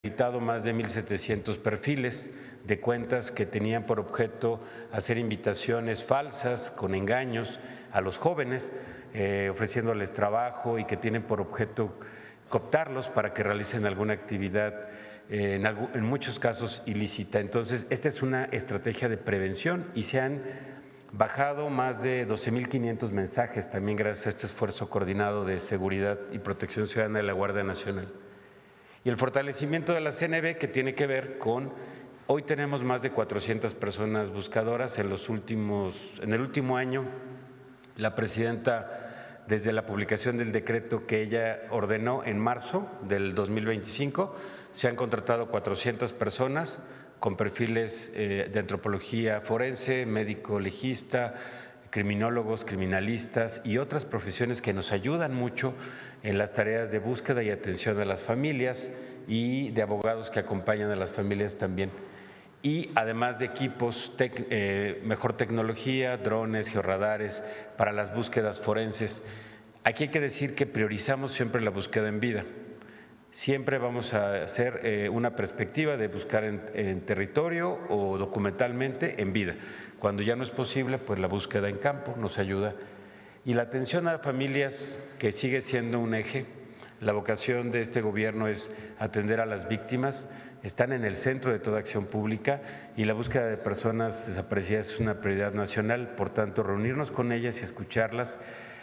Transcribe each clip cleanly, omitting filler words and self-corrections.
habilitado más de 1,700 perfiles de cuentas que tenían por objeto hacer invitaciones falsas con engaños a los jóvenes, ofreciéndoles trabajo y que tienen por objeto cooptarlos para que realicen alguna actividad en muchos casos ilícita. Entonces, esta es una estrategia de prevención y se han bajado más de 12,500 mensajes también gracias a este esfuerzo coordinado de seguridad y protección ciudadana de la Guardia Nacional. Y el fortalecimiento de la CNB, que tiene que ver con, hoy tenemos más de 400 personas buscadoras. En el último año, la presidenta, desde la publicación del decreto que ella ordenó en marzo del 2025, se han contratado 400 personas con perfiles de antropología forense, médico legista, criminólogos, criminalistas y otras profesiones que nos ayudan mucho en las tareas de búsqueda y atención a las familias y de abogados que acompañan a las familias también. Y además de equipos, mejor tecnología, drones, georradares para las búsquedas forenses. Aquí hay que decir que priorizamos siempre la búsqueda en vida. Siempre vamos a hacer una perspectiva de buscar en territorio o documentalmente en vida. Cuando ya no es posible, pues la búsqueda en campo nos ayuda. Y la atención a familias, que sigue siendo un eje. La vocación de este gobierno es atender a las víctimas, están en el centro de toda acción pública y la búsqueda de personas desaparecidas es una prioridad nacional. Por tanto, reunirnos con ellas y escucharlas.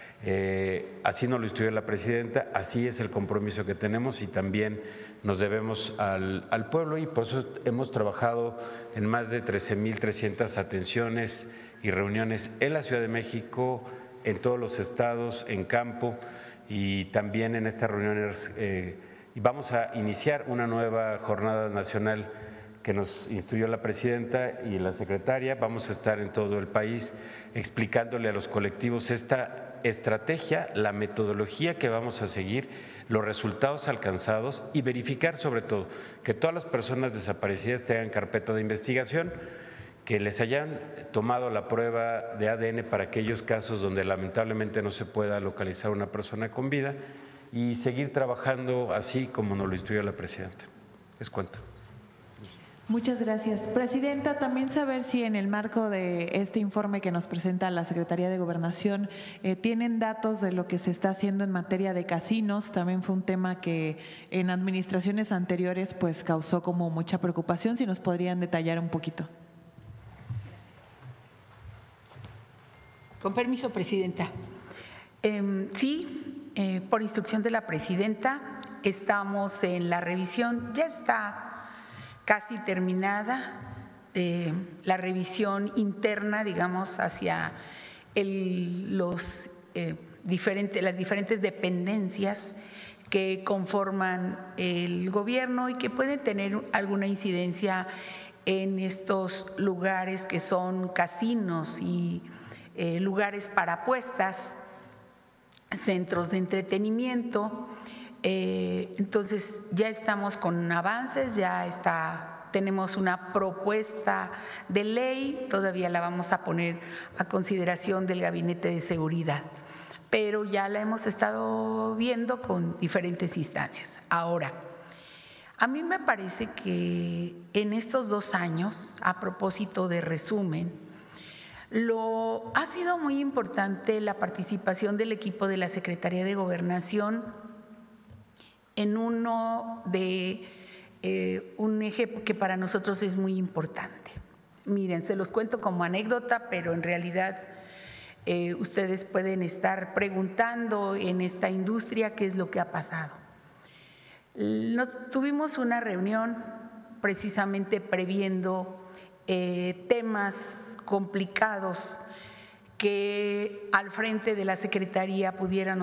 Así nos lo instruyó la presidenta, así es el compromiso que tenemos y también nos debemos al pueblo, y por eso hemos trabajado en más de 13,300 atenciones y reuniones en la Ciudad de México, en todos los estados, en campo, y también en estas reuniones vamos a iniciar una nueva jornada nacional que nos instruyó la presidenta y la secretaria. Vamos a estar en todo el país explicándole a los colectivos esta estrategia, la metodología que vamos a seguir, los resultados alcanzados y verificar sobre todo que todas las personas desaparecidas tengan carpeta de investigación, que les hayan tomado la prueba de ADN para aquellos casos donde lamentablemente no se pueda localizar una persona con vida, y seguir trabajando así como nos lo instruyó la presidenta. Es cuanto. Muchas gracias. Presidenta, también saber si en el marco de este informe que nos presenta la Secretaría de Gobernación tienen datos de lo que se está haciendo en materia de casinos. También fue un tema que en administraciones anteriores pues causó como mucha preocupación. Si nos podrían detallar un poquito. Con permiso, presidenta. Sí, por instrucción de la presidenta, estamos en la revisión, ya está casi terminada, la revisión interna, digamos, hacia las diferentes dependencias que conforman el gobierno y que pueden tener alguna incidencia en estos lugares que son casinos y lugares para apuestas, centros de entretenimiento. Entonces ya estamos con avances, tenemos una propuesta de ley, todavía la vamos a poner a consideración del Gabinete de Seguridad, pero ya la hemos estado viendo con diferentes instancias. Ahora, a mí me parece que en estos 2 años, a propósito de resumen, ha sido muy importante la participación del equipo de la Secretaría de Gobernación en un eje que para nosotros es muy importante. Miren, se los cuento como anécdota, pero en realidad ustedes pueden estar preguntando en esta industria qué es lo que ha pasado. Tuvimos una reunión precisamente previendo temas complicados que al frente de la Secretaría pudieran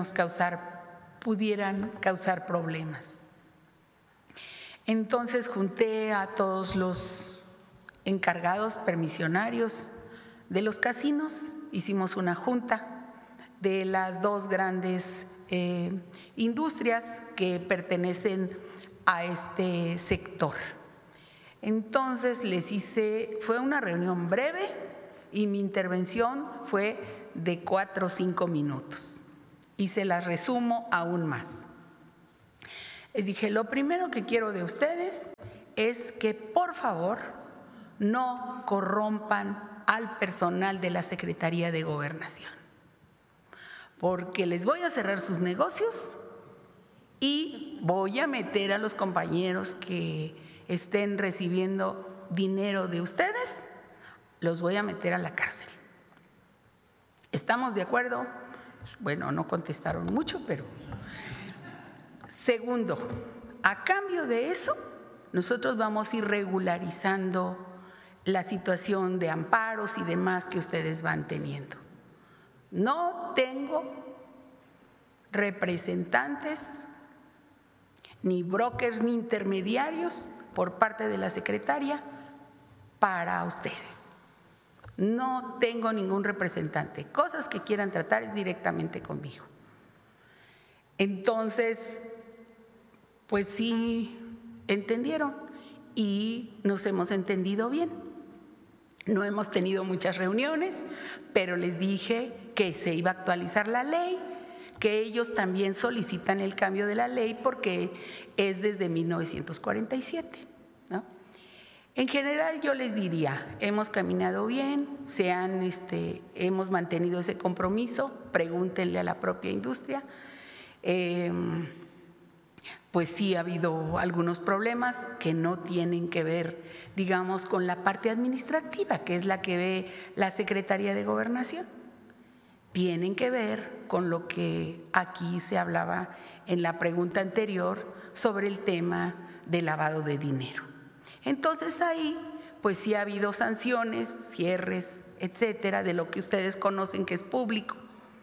causar problemas. Entonces junté a todos los encargados permisionarios de los casinos, hicimos una junta de las 2 grandes industrias que pertenecen a este sector. Entonces fue una reunión breve y mi intervención fue de 4 o 5 minutos. Y se las resumo aún más. Les dije, lo primero que quiero de ustedes es que por favor no corrompan al personal de la Secretaría de Gobernación, porque les voy a cerrar sus negocios y voy a meter a los compañeros que estén recibiendo dinero de ustedes, los voy a meter a la cárcel. ¿Estamos de acuerdo? Bueno, no contestaron mucho, pero… Segundo, a cambio de eso, nosotros vamos a ir regularizando la situación de amparos y demás que ustedes van teniendo. No tengo representantes, ni brokers, ni intermediarios por parte de la secretaria para ustedes. No tengo ningún representante. Cosas que quieran tratar directamente conmigo. Entonces, pues sí entendieron y nos hemos entendido bien. No hemos tenido muchas reuniones, pero les dije que se iba a actualizar la ley, que ellos también solicitan el cambio de la ley porque es desde 1947, ¿no? En general yo les diría, hemos caminado bien, hemos mantenido ese compromiso, pregúntenle a la propia industria. Pues sí ha habido algunos problemas que no tienen que ver, digamos, con la parte administrativa, que es la que ve la Secretaría de Gobernación. Tienen que ver con lo que aquí se hablaba en la pregunta anterior sobre el tema del lavado de dinero. Entonces ahí, pues sí ha habido sanciones, cierres, etcétera, de lo que ustedes conocen que es público,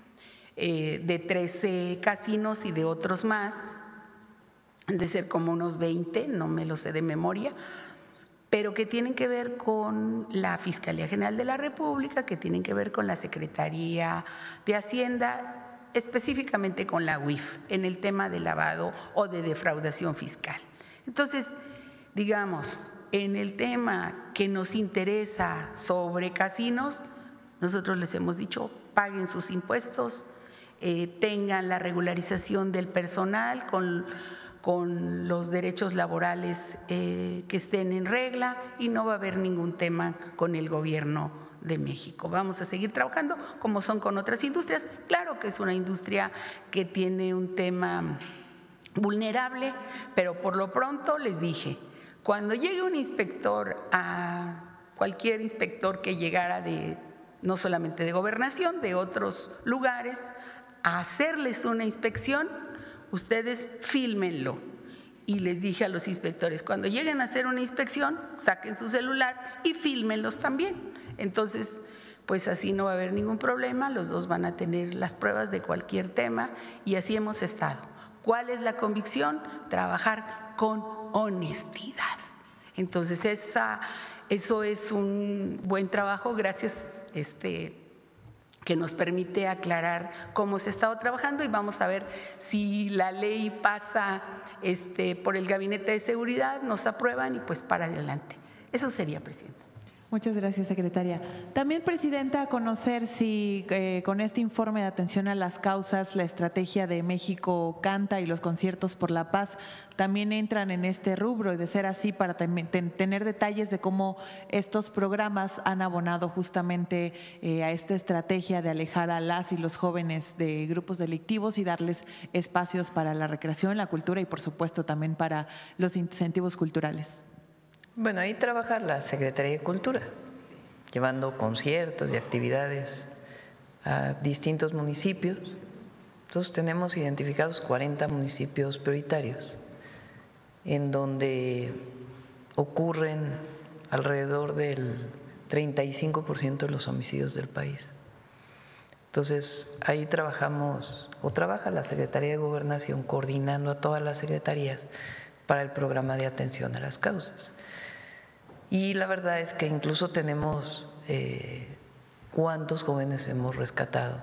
de 13 casinos y de otros más, han de ser como unos 20, no me lo sé de memoria, pero que tienen que ver con la Fiscalía General de la República, que tienen que ver con la Secretaría de Hacienda, específicamente con la UIF, en el tema de lavado o de defraudación fiscal. Entonces, digamos, en el tema que nos interesa sobre casinos, nosotros les hemos dicho, paguen sus impuestos, tengan la regularización del personal con los derechos laborales que estén en regla y no va a haber ningún tema con el gobierno de México. Vamos a seguir trabajando como son con otras industrias. Claro que es una industria que tiene un tema vulnerable, pero por lo pronto les dije, cuando llegue un inspector, a cualquier inspector que llegara no solamente de Gobernación, de otros lugares, a hacerles una inspección, ustedes fílmenlo. Y les dije a los inspectores, cuando lleguen a hacer una inspección, saquen su celular y fílmenlos también. Entonces, pues así no va a haber ningún problema, los dos van a tener las pruebas de cualquier tema y así hemos estado. ¿Cuál es la convicción? Trabajar con honestidad. Entonces, eso es un buen trabajo, gracias que nos permite aclarar cómo se ha estado trabajando y vamos a ver si la ley pasa por el Gabinete de Seguridad, nos aprueban y pues para adelante. Eso sería, Presidenta. Muchas gracias, secretaria. También, Presidenta, a conocer si con este informe de atención a las causas, la estrategia de México Canta y los conciertos por la paz también entran en este rubro y de ser así para tener detalles de cómo estos programas han abonado justamente a esta estrategia de alejar a las y los jóvenes de grupos delictivos y darles espacios para la recreación, la cultura y por supuesto también para los incentivos culturales. Bueno, ahí trabaja la Secretaría de Cultura, llevando conciertos y actividades a distintos municipios. Entonces tenemos identificados 40 municipios prioritarios en donde ocurren alrededor del 35% de los homicidios del país. Entonces ahí trabajamos o trabaja la Secretaría de Gobernación coordinando a todas las secretarías para el programa de atención a las causas. Y la verdad es que incluso tenemos cuántos jóvenes hemos rescatado,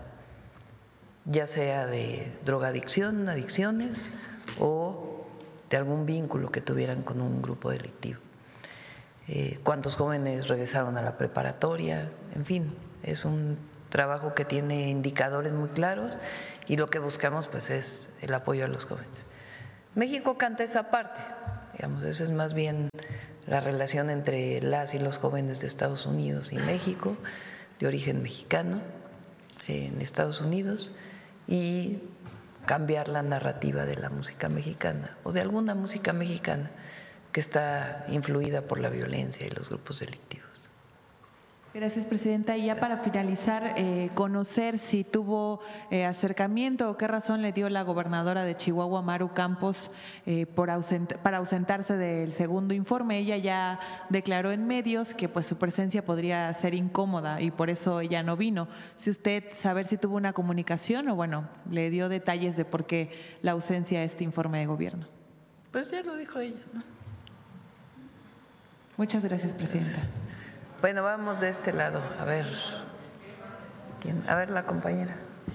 ya sea de drogadicción, adicciones o de algún vínculo que tuvieran con un grupo delictivo. Cuántos jóvenes regresaron a la preparatoria, en fin, es un trabajo que tiene indicadores muy claros y lo que buscamos pues es el apoyo a los jóvenes. México canta esa parte, digamos, esa es más bien la relación entre las y los jóvenes de Estados Unidos y México, de origen mexicano, en Estados Unidos, y cambiar la narrativa de la música mexicana o de alguna música mexicana que está influida por la violencia y los grupos delictivos. Gracias, presidenta. Y ya para finalizar, conocer si tuvo acercamiento o qué razón le dio la gobernadora de Chihuahua, Maru Campos, para ausentarse del segundo informe. Ella ya declaró en medios que pues su presencia podría ser incómoda y por eso ella no vino. Si usted saber si tuvo una comunicación o bueno, le dio detalles de por qué la ausencia de este informe de gobierno. Pues ya lo dijo ella, ¿no? Muchas gracias, presidenta. Gracias. Bueno, vamos de este lado, a ver, a ver la compañera.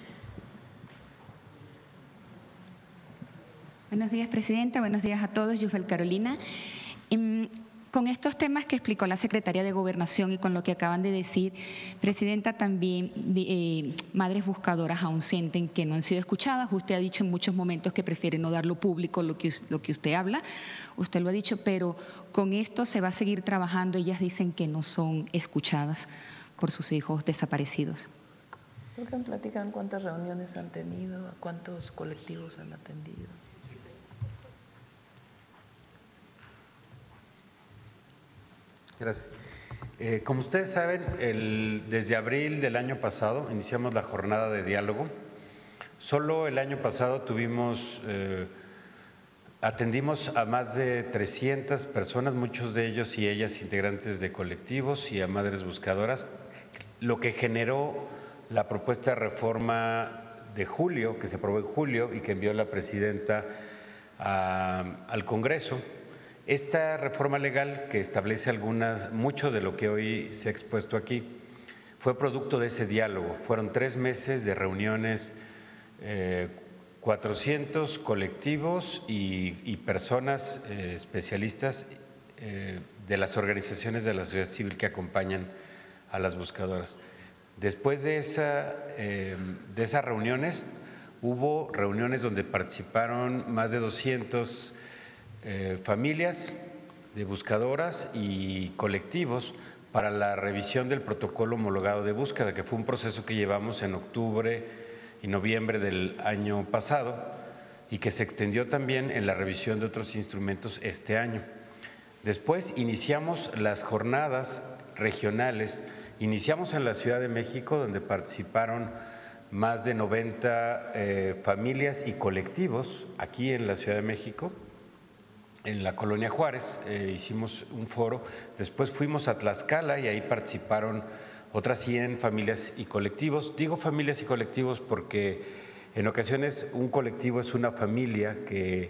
Buenos días, presidenta, buenos días a todos, Yufel Carolina. Con estos temas que explicó la secretaria de Gobernación y con lo que acaban de decir, presidenta, también madres buscadoras aún sienten que no han sido escuchadas. Usted ha dicho en muchos momentos que prefiere no darlo público lo que usted habla, usted lo ha dicho, pero con esto se va a seguir trabajando. Ellas dicen que no son escuchadas por sus hijos desaparecidos. ¿Por qué platican cuántas reuniones han tenido, a cuántos colectivos han atendido? Gracias. Como ustedes saben, desde abril del año pasado iniciamos la jornada de diálogo. Solo el año pasado atendimos a más de 300 personas, muchos de ellos y ellas integrantes de colectivos y a madres buscadoras, lo que generó la propuesta de reforma de julio, que se aprobó en julio y que envió la presidenta al Congreso. Esta reforma legal que establece mucho de lo que hoy se ha expuesto aquí fue producto de ese diálogo. Fueron 3 meses de reuniones, 400 colectivos y personas especialistas de las organizaciones de la sociedad civil que acompañan a las buscadoras. Después de esas reuniones, hubo reuniones donde participaron más de 200 familias de buscadoras y colectivos para la revisión del protocolo homologado de búsqueda, que fue un proceso que llevamos en octubre y noviembre del año pasado y que se extendió también en la revisión de otros instrumentos este año. Después iniciamos las jornadas regionales, iniciamos en la Ciudad de México, donde participaron más de 90 familias y colectivos aquí en la Ciudad de México. En la Colonia Juárez hicimos un foro, después fuimos a Tlaxcala y ahí participaron otras 100 familias y colectivos. Digo familias y colectivos porque en ocasiones un colectivo es una familia que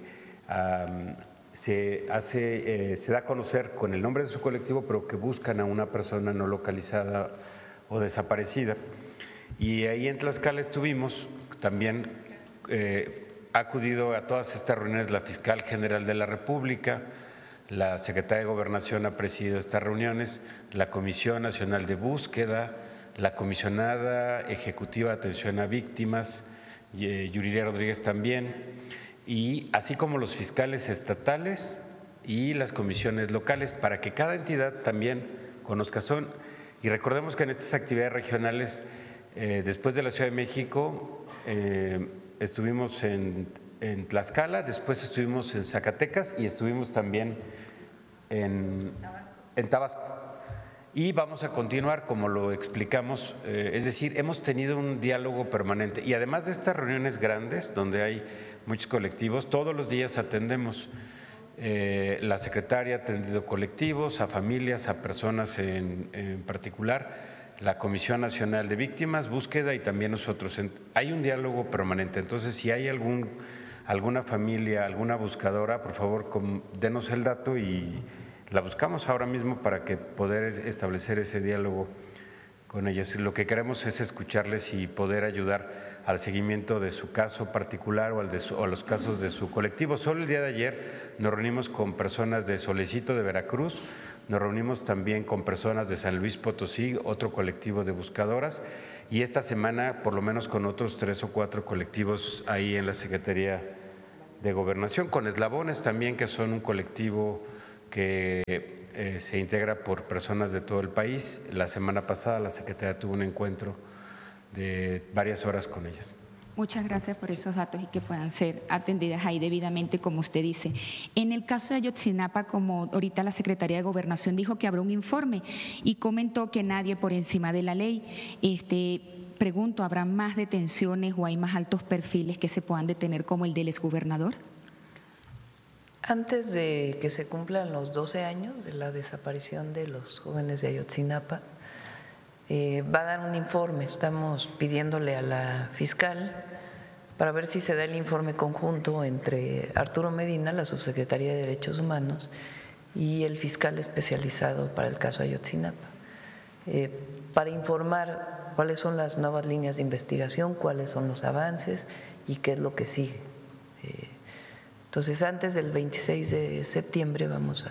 se da a conocer con el nombre de su colectivo, pero que buscan a una persona no localizada o desaparecida. Y ahí en Tlaxcala estuvimos también. Ha acudido a todas estas reuniones la Fiscal General de la República, la Secretaria de Gobernación ha presidido estas reuniones, la Comisión Nacional de Búsqueda, la Comisionada Ejecutiva de Atención a Víctimas, Yuriria Rodríguez también, y así como los fiscales estatales y las comisiones locales, para que cada entidad también conozca. Y recordemos que en estas actividades regionales, después de la Ciudad de México, estuvimos en Tlaxcala, después estuvimos en Zacatecas y estuvimos también en Tabasco. Y vamos a continuar como lo explicamos, es decir, hemos tenido un diálogo permanente y además de estas reuniones grandes donde hay muchos colectivos, todos los días atendemos. La secretaria ha atendido colectivos, a familias, a personas en particular, la Comisión Nacional de Víctimas, Búsqueda y también nosotros. Hay un diálogo permanente, entonces si hay alguna familia, alguna buscadora, por favor denos el dato y la buscamos ahora mismo para que poder establecer ese diálogo con ellas. Lo que queremos es escucharles y poder ayudar al seguimiento de su caso particular o a los casos de su colectivo. Solo el día de ayer nos reunimos con personas de Solecito de Veracruz, nos reunimos también con personas de San Luis Potosí, otro colectivo de buscadoras, y esta semana por lo menos con otros 3 o 4 colectivos ahí en la Secretaría de Gobernación, con eslabones también, que son un colectivo que se integra por personas de todo el país. La semana pasada la Secretaría tuvo un encuentro de varias horas con ellas. Muchas gracias por esos datos y que puedan ser atendidas ahí debidamente, como usted dice. En el caso de Ayotzinapa, como ahorita la Secretaría de Gobernación dijo que habrá un informe y comentó que nadie por encima de la ley. Pregunto, ¿habrá más detenciones o hay más altos perfiles que se puedan detener como el del exgobernador? Antes de que se cumplan los 12 años de la desaparición de los jóvenes de Ayotzinapa, va a dar un informe. Estamos pidiéndole a la fiscal para ver si se da el informe conjunto entre Arturo Medina, la subsecretaria de Derechos Humanos, y el fiscal especializado para el caso Ayotzinapa, para informar cuáles son las nuevas líneas de investigación, cuáles son los avances y qué es lo que sigue. Entonces, antes del 26 de septiembre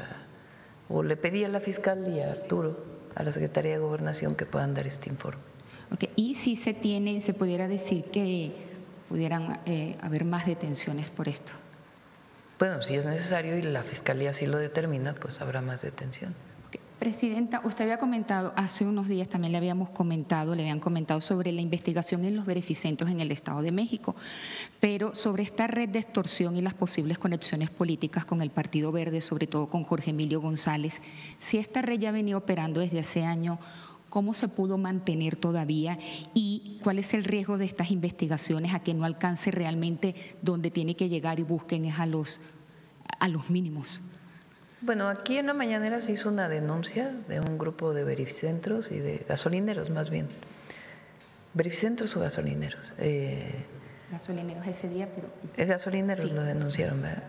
le pedí a la fiscal y a Arturo, a la Secretaría de Gobernación, que puedan dar este informe. Okay. Y si se pudiera decir que pudieran haber más detenciones por esto. Bueno, si es necesario y la Fiscalía así lo determina, pues habrá más detención. Okay. Presidenta, usted había comentado, hace unos días también le habían comentado sobre la investigación en los verificentros en el Estado de México, pero sobre esta red de extorsión y las posibles conexiones políticas con el Partido Verde, sobre todo con Jorge Emilio González, si esta red ya venía operando desde hace años, ¿cómo se pudo mantener todavía y cuál es el riesgo de estas investigaciones a que no alcance realmente donde tiene que llegar y busquen a los mínimos? Bueno, aquí en la mañanera se hizo una denuncia de un grupo de verificentros y de gasolineros, más bien. ¿Verificentros o gasolineros? Gasolineros ese día, pero… Gasolineros, sí. Lo denunciaron, ¿verdad?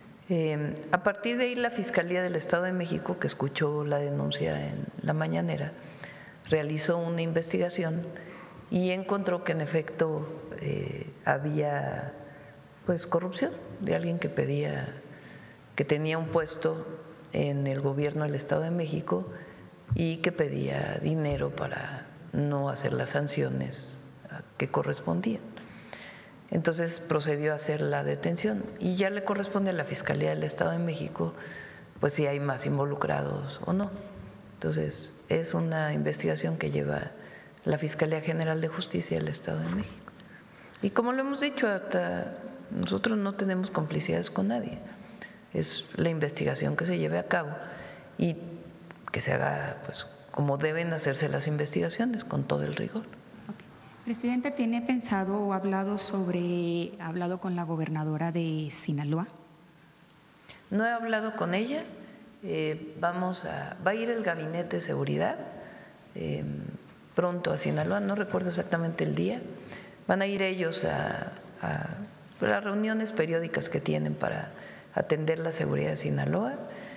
A partir de ahí, la Fiscalía del Estado de México, que escuchó la denuncia en la mañanera, realizó una investigación y encontró que en efecto había pues corrupción de alguien que tenía un puesto en el gobierno del Estado de México y que pedía dinero para no hacer las sanciones que correspondían. Entonces procedió a hacer la detención y ya le corresponde a la Fiscalía del Estado de México pues si hay más involucrados o no. Entonces es una investigación que lleva la Fiscalía General de Justicia del Estado de México. Y como lo hemos dicho, hasta nosotros no tenemos complicidades con nadie. Es la investigación que se lleve a cabo y que se haga pues como deben hacerse las investigaciones, con todo el rigor. Okay. Presidente, ¿tiene pensado o hablado con la gobernadora de Sinaloa? No he hablado con ella. Va a ir el gabinete de seguridad pronto a Sinaloa, no recuerdo exactamente el día. Van a ir ellos a las reuniones periódicas que tienen para atender la seguridad de Sinaloa,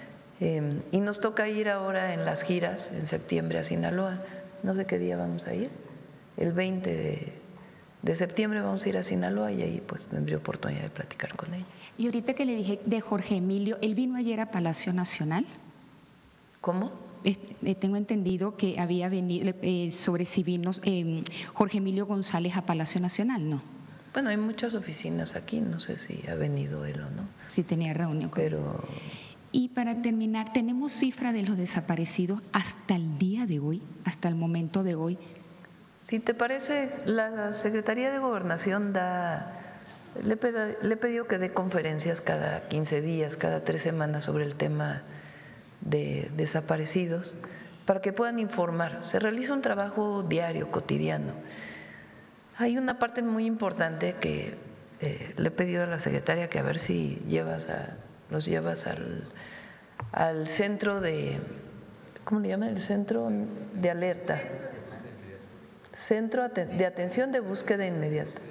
y nos toca ir ahora en las giras en septiembre a Sinaloa. No sé qué día vamos a ir, el 20 de septiembre vamos a ir a Sinaloa y ahí pues tendré oportunidad de platicar con ella. Y ahorita que le dije de Jorge Emilio, ¿él vino ayer a Palacio Nacional? ¿Cómo? Tengo entendido que había venido sobre si vino Jorge Emilio González a Palacio Nacional, ¿no? Bueno, hay muchas oficinas aquí, no sé si ha venido él o no. Sí tenía reunión con él. Y para terminar, ¿tenemos cifra de los desaparecidos hasta el día de hoy, hasta el momento de hoy? Si te parece, la Secretaría de Gobernación le he pedido que dé conferencias cada 15 días, cada 3 semanas sobre el tema de desaparecidos, para que puedan informar. Se realiza un trabajo diario, cotidiano. Hay una parte muy importante que le he pedido a la secretaria que a ver si los llevas al centro de, ¿cómo le llaman? El centro de alerta. Centro de atención de búsqueda inmediata.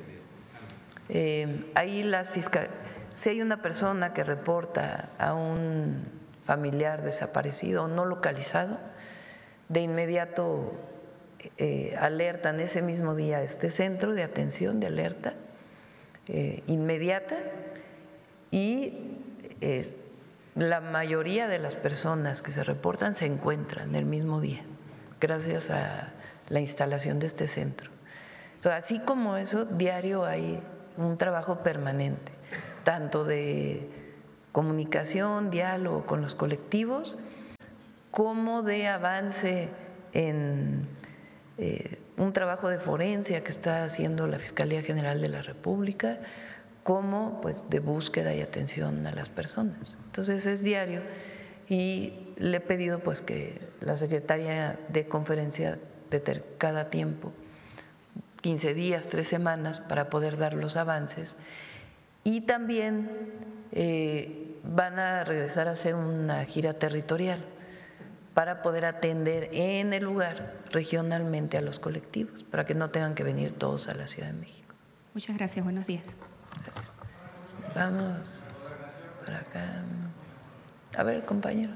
Ahí si hay una persona que reporta a un familiar desaparecido o no localizado, de inmediato alertan ese mismo día a este centro de atención de alerta inmediata, y la mayoría de las personas que se reportan se encuentran el mismo día gracias a la instalación de este centro. Entonces, así como eso, diario hay un trabajo permanente, tanto de comunicación, diálogo con los colectivos, como de avance en un trabajo de forencia que está haciendo la Fiscalía General de la República, como pues de búsqueda y atención a las personas. Entonces es diario y le he pedido pues que la secretaria de conferencia de cada tiempo, 15 días, 3 semanas, para poder dar los avances. Y también van a regresar a hacer una gira territorial para poder atender en el lugar regionalmente a los colectivos, para que no tengan que venir todos a la Ciudad de México. Muchas gracias, buenos días. Gracias. Vamos para acá. A ver, compañero.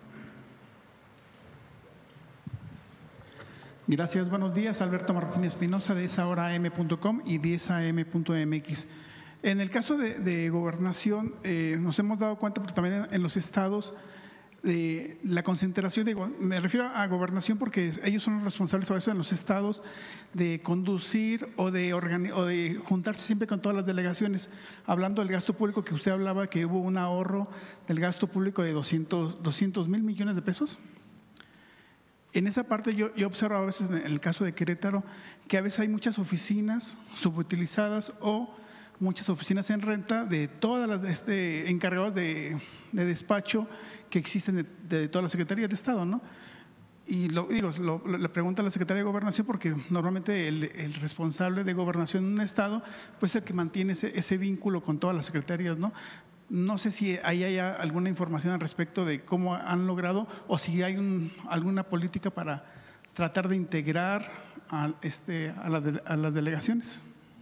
Gracias, buenos días. Alberto Marroquín Espinosa de esahora.am.com y de esam.mx. En el caso de gobernación, nos hemos dado cuenta, porque también en los estados, de la concentración, me refiero a gobernación porque ellos son los responsables a veces en los estados de conducir o de juntarse siempre con todas las delegaciones. Hablando del gasto público, que usted hablaba que hubo un ahorro del gasto público de 200 mil millones de pesos. En esa parte yo observo a veces en el caso de Querétaro que a veces hay muchas oficinas subutilizadas o muchas oficinas en renta de todas las encargados de despacho que existen de todas las secretarías de Estado, ¿no? Y le pregunto a la Secretaría de Gobernación porque normalmente el responsable de Gobernación en un Estado pues es el que mantiene ese vínculo con todas las secretarías, ¿no? No sé si ahí hay alguna información al respecto de cómo han logrado o si hay alguna política para tratar de integrar a las delegaciones.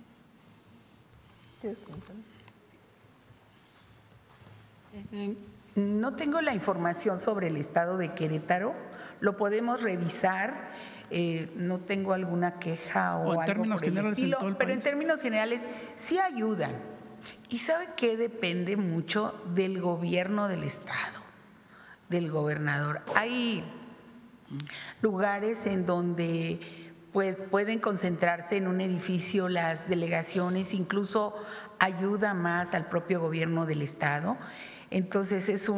No tengo la información sobre el estado de Querétaro, lo podemos revisar, no tengo alguna queja o algo por el estilo, pero en términos generales sí ayudan. ¿Y sabe qué? Depende mucho del gobierno del estado, del gobernador. Hay lugares en donde pueden concentrarse en un edificio las delegaciones, incluso ayuda más al propio gobierno del estado. Entonces es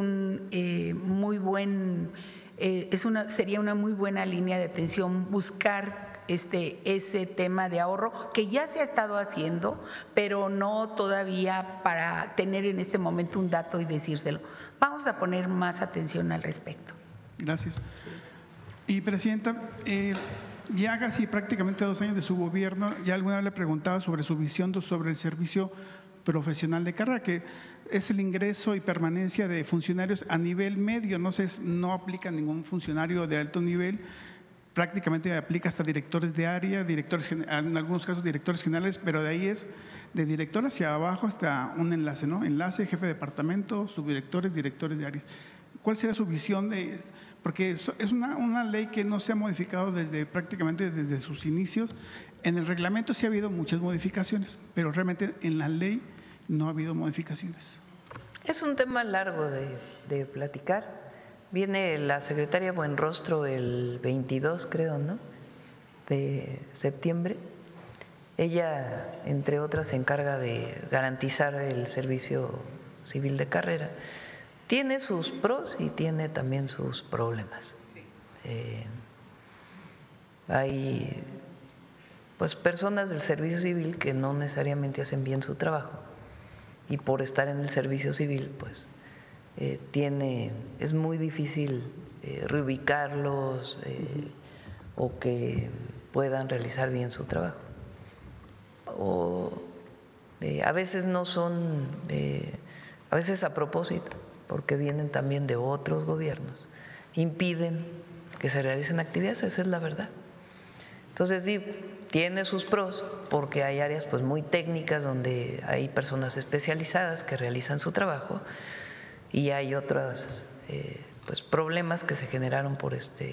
sería una muy buena línea de atención buscar ese tema de ahorro que ya se ha estado haciendo, pero no todavía para tener en este momento un dato y decírselo. Vamos a poner más atención al respecto. Gracias. Sí. Y Presidenta, ya casi prácticamente 2 años de su gobierno, ya alguna vez le preguntaba sobre su visión sobre el servicio profesional de carrera, que es el ingreso y permanencia de funcionarios a nivel medio, no aplica a ningún funcionario de alto nivel, prácticamente aplica hasta directores de área, en algunos casos directores generales, pero de ahí es de director hacia abajo hasta un enlace, ¿no? Enlace, jefe de departamento, subdirectores, directores de áreas. ¿Cuál sería su visión porque es una ley que no se ha modificado prácticamente desde sus inicios? En el reglamento sí ha habido muchas modificaciones, pero realmente en la ley no ha habido modificaciones. Es un tema largo de platicar. Viene la secretaria Buenrostro el 22, creo, ¿no?, de septiembre. Ella, entre otras, se encarga de garantizar el servicio civil de carrera. Tiene sus pros y tiene también sus problemas. Hay pues personas del servicio civil que no necesariamente hacen bien su trabajo y por estar en el servicio civil pues es muy difícil reubicarlos o que puedan realizar bien su trabajo. O a veces no son, a veces a propósito, porque vienen también de otros gobiernos, impiden que se realicen actividades, esa es la verdad. Entonces, sí, tiene sus pros porque hay áreas pues muy técnicas donde hay personas especializadas que realizan su trabajo y hay otros pues problemas que se generaron por esta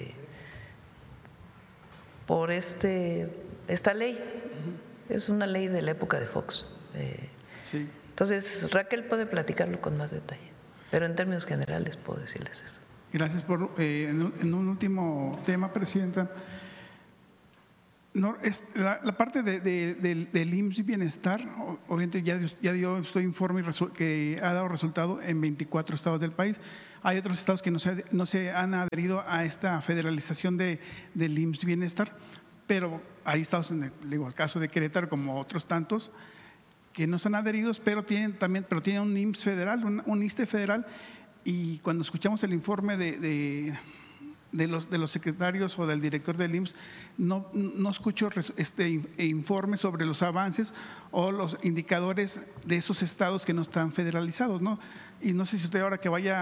ley. Es una ley de la época de Fox. Sí. Entonces, Raquel puede platicarlo con más detalle, pero en términos generales puedo decirles eso. Gracias. En un último tema, Presidenta. No, la parte del IMSS Bienestar, obviamente ya dio este informe que ha dado resultado en 24 estados del país. Hay otros estados que no se han adherido a esta federalización del IMSS Bienestar, pero hay estados, el caso de Querétaro como otros tantos, que no están adheridos, pero tienen un IMSS federal, un ISSSTE federal, y cuando escuchamos el informe de los secretarios o del director del IMSS, no escucho informe sobre los avances o los indicadores de esos estados que no están federalizados, ¿no? Y no sé si usted, ahora que vaya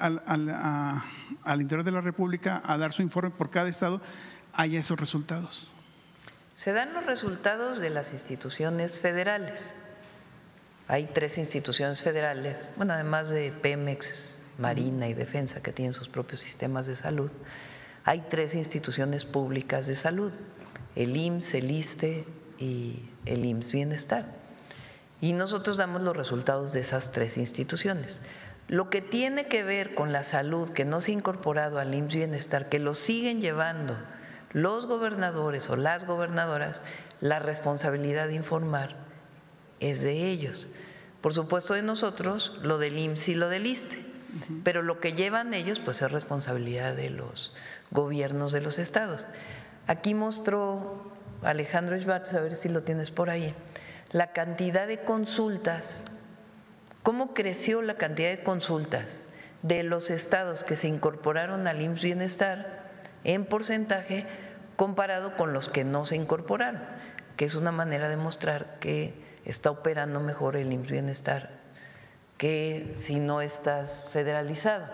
al interior de la República a dar su informe por cada estado, haya esos resultados. Se dan los resultados de las instituciones federales. Hay 3 instituciones federales, bueno, además de Pemex, Marina y Defensa, que tienen sus propios sistemas de salud. Hay 3 instituciones públicas de salud: el IMSS, el ISSSTE y el IMSS Bienestar. Y nosotros damos los resultados de esas 3 instituciones. Lo que tiene que ver con la salud, que no se ha incorporado al IMSS Bienestar, que lo siguen llevando los gobernadores o las gobernadoras, la responsabilidad de informar es de ellos. Por supuesto, de nosotros lo del IMSS y lo del ISSSTE, pero lo que llevan ellos pues es responsabilidad de los gobiernos de los estados. Aquí mostró Alejandro Schwartz, a ver si lo tienes por ahí, la cantidad de consultas, cómo creció la cantidad de consultas de los estados que se incorporaron al IMSS Bienestar en porcentaje comparado con los que no se incorporaron, que es una manera de mostrar que está operando mejor el IMSS Bienestar que si no estás federalizado.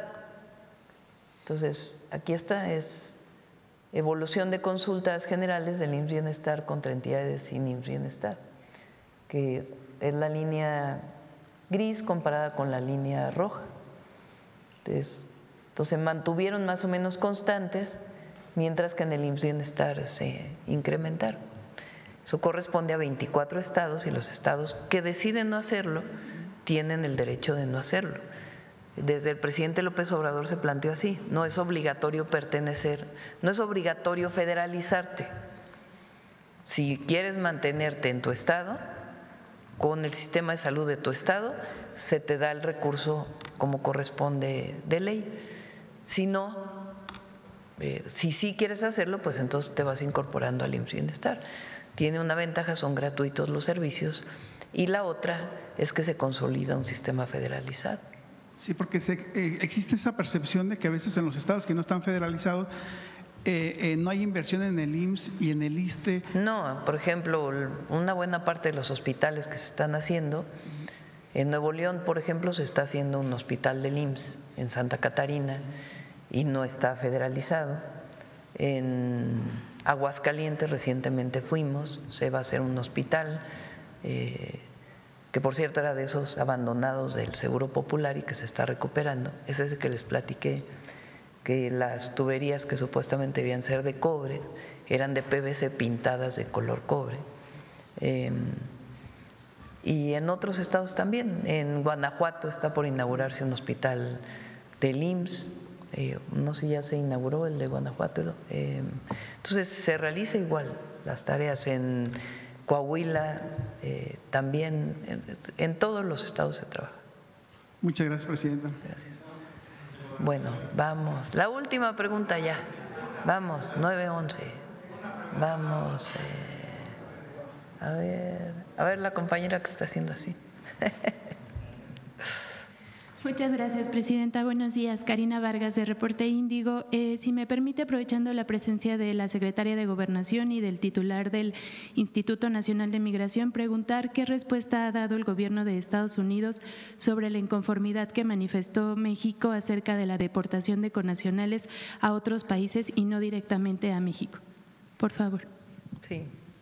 Entonces, aquí está, es evolución de consultas generales del IMSS Bienestar contra entidades sin IMSS Bienestar, que es la línea gris comparada con la línea roja. Entonces mantuvieron más o menos constantes, mientras que en el IMSS Bienestar se incrementaron. Eso corresponde a 24 estados, y los estados que deciden no hacerlo tienen el derecho de no hacerlo. Desde el presidente López Obrador se planteó así: no es obligatorio pertenecer, no es obligatorio federalizarte. Si quieres mantenerte en tu estado, con el sistema de salud de tu estado, se te da el recurso como corresponde de ley. Si no, si sí quieres hacerlo, pues entonces te vas incorporando al IMSS Bienestar. Tiene una ventaja, son gratuitos los servicios, y la otra es que se consolida un sistema federalizado. Sí, porque existe esa percepción de que a veces en los estados que no están federalizados no hay inversión en el IMSS y en el ISSSTE. No, por ejemplo, una buena parte de los hospitales que se están haciendo, en Nuevo León, por ejemplo, se está haciendo un hospital del IMSS en Santa Catarina y no está federalizado. En Aguascalientes recientemente fuimos, se va a hacer un hospital que por cierto era de esos abandonados del Seguro Popular y que se está recuperando. Es ese que les platiqué, que las tuberías que supuestamente debían ser de cobre eran de PVC pintadas de color cobre. Y en otros estados también. En Guanajuato está por inaugurarse un hospital del IMSS, no sé si ya se inauguró el de Guanajuato. Entonces se realiza igual las tareas en Coahuila, también en todos los estados se trabaja. Muchas gracias, presidenta. Gracias. Bueno, vamos. La última pregunta ya. Vamos, 9:11. Vamos. A ver la compañera que está haciendo así. Muchas gracias, presidenta. Buenos días. Karina Vargas, de Reporte Índigo. Si me permite, aprovechando la presencia de la secretaria de Gobernación y del titular del Instituto Nacional de Migración, preguntar qué respuesta ha dado el gobierno de Estados Unidos sobre la inconformidad que manifestó México acerca de la deportación de connacionales a otros países y no directamente a México. Por favor. Sí.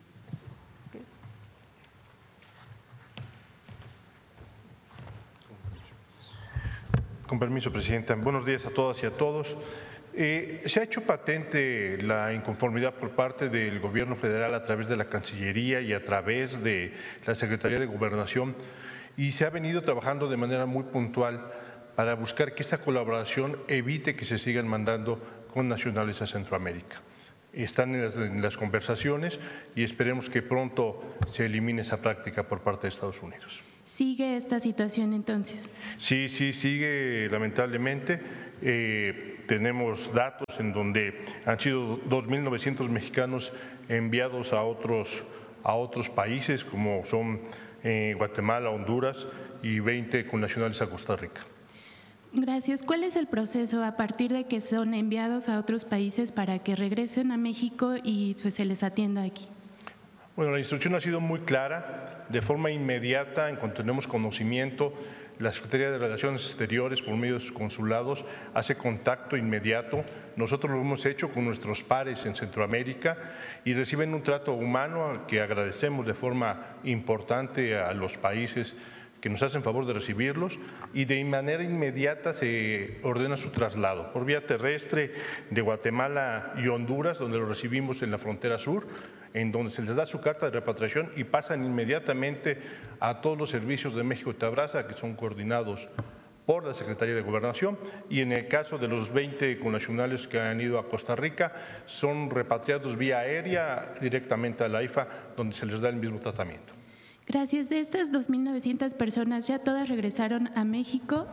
Con permiso, presidenta. Buenos días a todas y a todos. Se ha hecho patente la inconformidad por parte del Gobierno federal a través de la Cancillería y a través de la Secretaría de Gobernación, y se ha venido trabajando de manera muy puntual para buscar que esta colaboración evite que se sigan mandando connacionales a Centroamérica. están en las conversaciones y esperemos que pronto se elimine esa práctica por parte de Estados Unidos. ¿Sigue esta situación entonces? Sí, sigue lamentablemente. Tenemos datos en donde han sido 2.900 mexicanos enviados a otros países como son Guatemala, Honduras y 20 connacionales a Costa Rica. Gracias. ¿Cuál es el proceso a partir de que son enviados a otros países para que regresen a México y pues, se les atienda aquí? Bueno, la instrucción ha sido muy clara. De forma inmediata, en cuanto tenemos conocimiento, la Secretaría de Relaciones Exteriores, por medio de sus consulados, hace contacto inmediato. Nosotros lo hemos hecho con nuestros pares en Centroamérica y reciben un trato humano al que agradecemos de forma importante a los países que nos hacen favor de recibirlos, y de manera inmediata se ordena su traslado por vía terrestre de Guatemala y Honduras, donde lo recibimos en la frontera sur, en donde se les da su carta de repatriación y pasan inmediatamente a todos los servicios de México Te Abraza, que son coordinados por la Secretaría de Gobernación, y en el caso de los 20 connacionales que han ido a Costa Rica, son repatriados vía aérea directamente a la IFA, donde se les da el mismo tratamiento. Gracias. De estas 2.900 personas, ¿ya todas regresaron a México?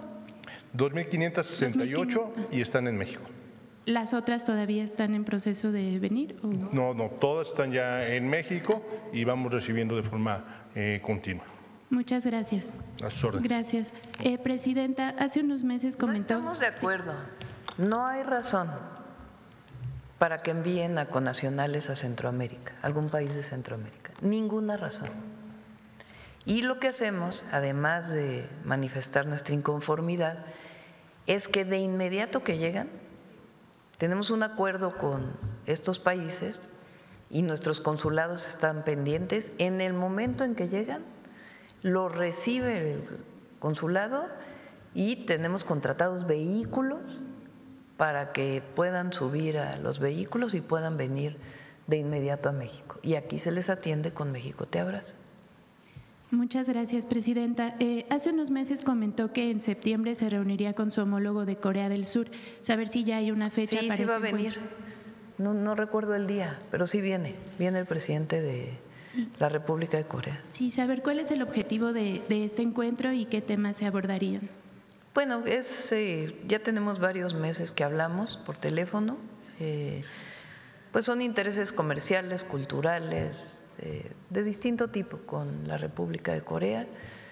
2.568 y están en México. ¿Las otras todavía están en proceso de venir? ¿O? No, todas están ya en México y vamos recibiendo de forma continua. Muchas gracias. A sus órdenes. Gracias. Presidenta, hace unos meses comentó… No estamos de acuerdo. Sí. No hay razón para que envíen a connacionales a Centroamérica, algún país de Centroamérica. Ninguna razón. Y lo que hacemos, además de manifestar nuestra inconformidad, es que de inmediato que llegan, tenemos un acuerdo con estos países y nuestros consulados están pendientes. En el momento en que llegan, lo recibe el consulado y tenemos contratados vehículos para que puedan subir a los vehículos y puedan venir de inmediato a México. Y aquí se les atiende con México Te Abraza. Muchas gracias, Presidenta. Hace unos meses comentó que en septiembre se reuniría con su homólogo de Corea del Sur. Saber si ya hay una fecha para sí va a venir. No recuerdo el día, pero sí viene el presidente de la República de Corea. Sí, saber cuál es el objetivo de este encuentro y qué temas se abordarían. Bueno, ya tenemos varios meses que hablamos por teléfono. Pues son intereses comerciales, culturales, de distinto tipo con la República de Corea.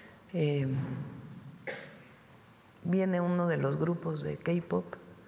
Viene uno de los grupos de K-pop,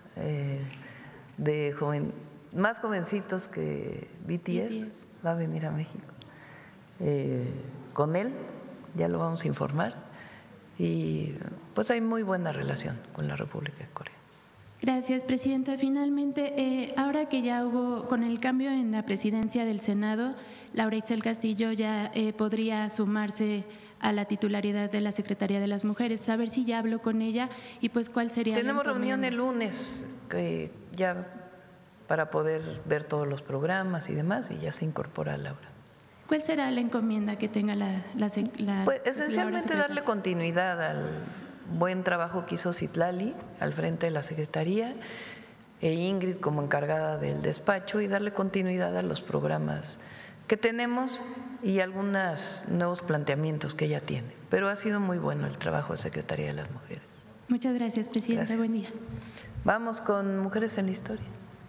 más jovencitos que BTS, va a venir a México. Con él ya lo vamos a informar y pues hay muy buena relación con la República de Corea. Gracias, Presidenta. Finalmente, ahora que ya hubo, con el cambio en la presidencia del Senado, Laura Itzel Castillo ya podría sumarse a la titularidad de la Secretaría de las Mujeres. Saber si ya habló con ella y pues cuál sería… Tenemos reunión el lunes ya para poder ver todos los programas y demás, y ya se incorpora Laura. ¿Cuál será la encomienda que tenga la Pues esencialmente darle continuidad al buen trabajo que hizo Citlali al frente de la Secretaría e Ingrid como encargada del despacho, y darle continuidad a los programas que tenemos y algunos nuevos planteamientos que ella tiene. Pero ha sido muy bueno el trabajo de Secretaría de las Mujeres. Muchas gracias, Presidenta. Gracias. Buen día. Vamos con Mujeres en la Historia.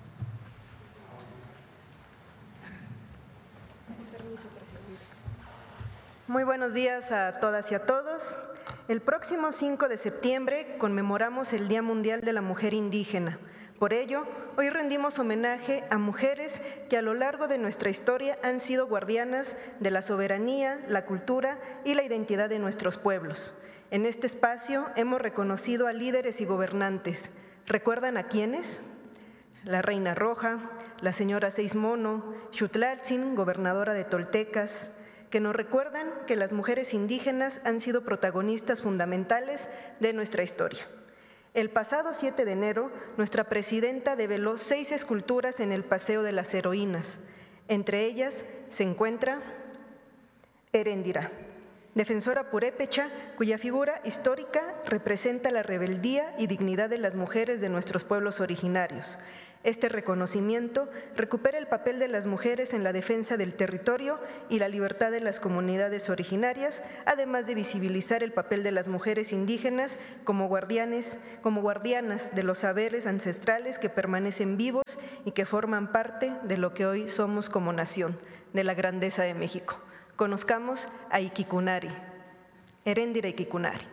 Muy buenos días a todas y a todos. El próximo 5 de septiembre conmemoramos el Día Mundial de la Mujer Indígena. Por ello, hoy rendimos homenaje a mujeres que a lo largo de nuestra historia han sido guardianas de la soberanía, la cultura y la identidad de nuestros pueblos. En este espacio hemos reconocido a líderes y gobernantes. ¿Recuerdan a quiénes? La Reina Roja, la señora Seismono, Xutlaltzin, gobernadora de Toltecas, que nos recuerdan que las mujeres indígenas han sido protagonistas fundamentales de nuestra historia. El pasado 7 de enero, nuestra presidenta develó 6 esculturas en el Paseo de las Heroínas. Entre ellas se encuentra Erendira, defensora purépecha, cuya figura histórica representa la rebeldía y dignidad de las mujeres de nuestros pueblos originarios. Este reconocimiento recupera el papel de las mujeres en la defensa del territorio y la libertad de las comunidades originarias, además de visibilizar el papel de las mujeres indígenas como guardianas de los saberes ancestrales que permanecen vivos y que forman parte de lo que hoy somos como nación, de la grandeza de México. Conozcamos a Iquikunari, Heréndira Iquikunari.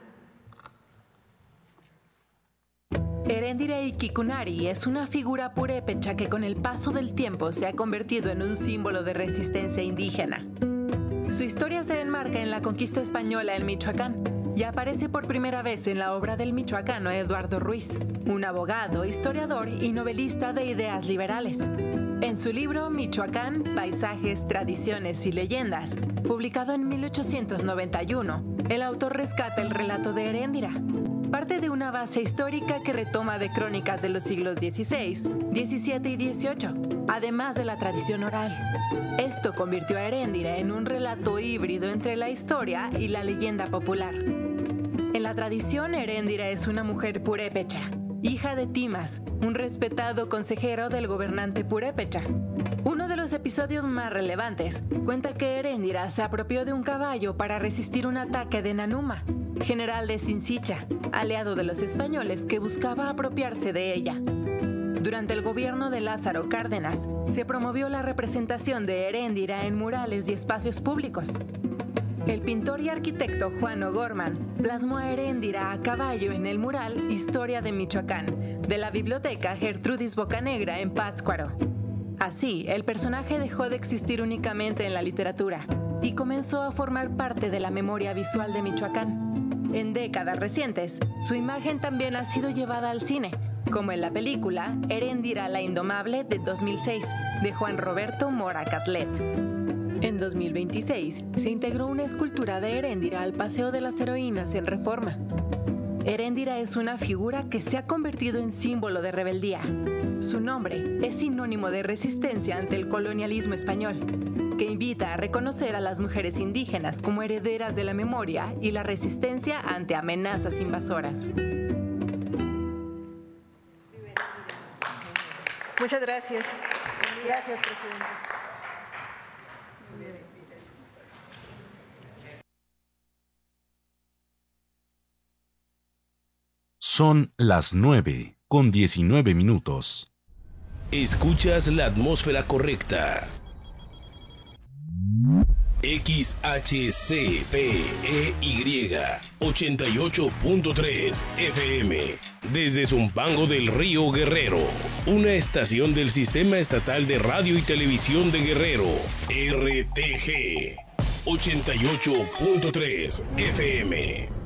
Heréndira Iquikunari es una figura purépecha que con el paso del tiempo se ha convertido en un símbolo de resistencia indígena. Su historia se enmarca en la conquista española en Michoacán y aparece por primera vez en la obra del michoacano Eduardo Ruiz, un abogado, historiador y novelista de ideas liberales. En su libro Michoacán, Paisajes, Tradiciones y Leyendas, publicado en 1891, el autor rescata el relato de Heréndira. Parte de una base histórica que retoma de crónicas de los siglos XVI, XVII y XVIII, además de la tradición oral. Esto convirtió a Heréndira en un relato híbrido entre la historia y la leyenda popular. En la tradición, Heréndira es una mujer purépecha, hija de Timas, un respetado consejero del gobernante purépecha. Uno de los episodios más relevantes cuenta que Heréndira se apropió de un caballo para resistir un ataque de Nanuma, general de Sinsicha, aliado de los españoles que buscaba apropiarse de ella. Durante el gobierno de Lázaro Cárdenas, se promovió la representación de Heréndira en murales y espacios públicos. El pintor y arquitecto Juan O'Gorman plasmó a Heréndira a caballo en el mural Historia de Michoacán, de la biblioteca Gertrudis Bocanegra en Pátzcuaro. Así, el personaje dejó de existir únicamente en la literatura y comenzó a formar parte de la memoria visual de Michoacán. En décadas recientes, su imagen también ha sido llevada al cine, como en la película Heréndira la Indomable de 2006, de Juan Roberto Mora Catlet. En 2026, se integró una escultura de Heréndira al Paseo de las Heroínas en Reforma. Heréndira es una figura que se ha convertido en símbolo de rebeldía. Su nombre es sinónimo de resistencia ante el colonialismo español, que invita a reconocer a las mujeres indígenas como herederas de la memoria y la resistencia ante amenazas invasoras. Muchas gracias. Gracias, presidente. Son las 9:19. Escuchas la atmósfera correcta. XHCPEY 88.3 FM. Desde Zumpango del Río Guerrero. Una estación del Sistema Estatal de Radio y Televisión de Guerrero. RTG 88.3 FM.